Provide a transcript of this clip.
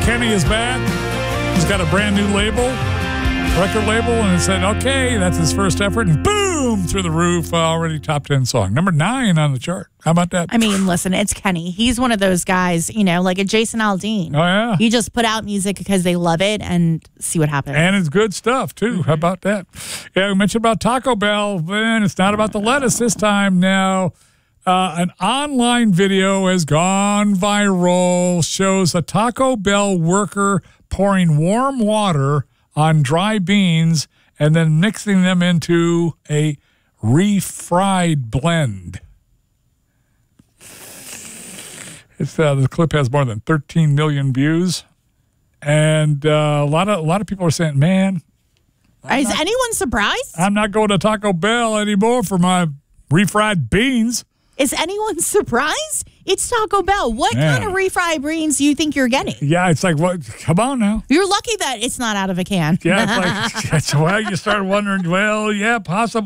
Kenny is back. He's got a brand new record label, and it said, okay, that's his first effort, and boom, through the roof, already top 10 song. Number 9 on the chart. How about that? I mean, listen, it's Kenny. He's one of those guys, like a Jason Aldean. Oh, yeah. You just put out music because they love it and see what happens. And it's good stuff, too. Mm-hmm. How about that? Yeah, we mentioned about Taco Bell. Man, it's not about the lettuce this time now. An online video has gone viral, shows a Taco Bell worker pouring warm water on dry beans and then mixing them into a refried blend. The clip has more than 13 million views, and a lot of people are saying, "Man, is anyone surprised? I'm not going to Taco Bell anymore for my refried beans." Is anyone surprised? It's Taco Bell. What kind of refried beans do you think you're getting? Yeah, it's like, what? Come on now. You're lucky that it's not out of a can. Yeah, it's like, that's why you start wondering, well, yeah, possibly.